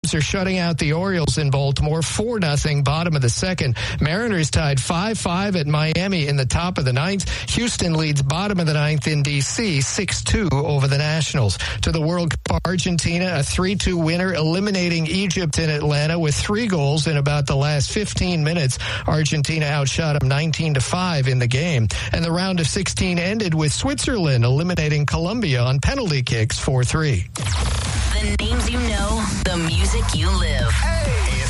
are shutting out the Orioles in Baltimore 4-0 bottom of the second. Mariners tied 5-5 at Miami in the top of the ninth. Houston leads bottom of the ninth in D.C. 6-2 over the Nationals. To the World Cup, Argentina, a 3-2 winner, eliminating Egypt in Atlanta with 3 goals in about the last 15 minutes. Argentina outshot them 19-5 in the game. And the round of 16 ended with Switzerland eliminating Colombia on penalty kicks 4-3. The names you know, the music you live. Hey.